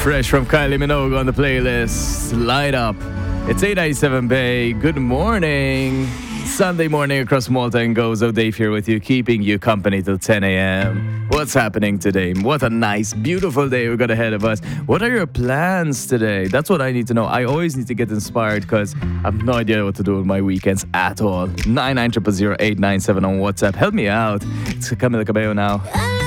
Fresh from Kylie Minogue on the playlist. Light up. It's 8:97 Bay. Good morning. Sunday morning across Malta and Gozo. Dave here with you, keeping you company till 10 a.m. What's happening today? What a nice, beautiful day we got ahead of us. What are your plans today? That's what I need to know. I always need to get inspired because I have no idea what to do with my weekends at all. 9900897 on WhatsApp. Help me out. It's Camila Cabello now.